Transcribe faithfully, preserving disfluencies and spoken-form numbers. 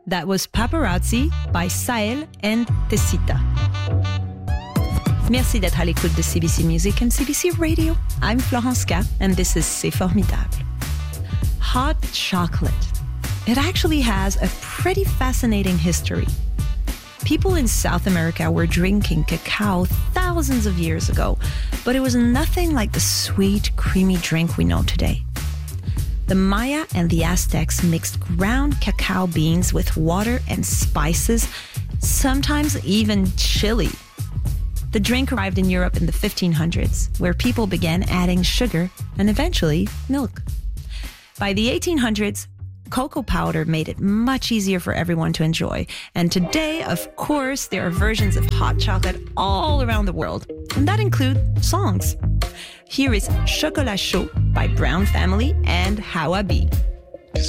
That was Paparazzi by Saël and Tessita. Merci d'être à l'écoute de C B C Music and C B C Radio. I'm Florence K, and this is C'est Formidable. Hot chocolate. It actually has a pretty fascinating history. People in South America were drinking cacao thousands of years ago, but it was nothing like the sweet, creamy drink we know today. The Maya and the Aztecs mixed ground cacao beans with water and spices, sometimes even chili. The drink arrived in Europe in the fifteen hundreds, where people began adding sugar and eventually milk. By the eighteen hundreds, cocoa powder made it much easier for everyone to enjoy. And today, of course, there are versions of hot chocolate all around the world, and that include songs. Here is Chocolat Chaud by Brown Family and Hawa B.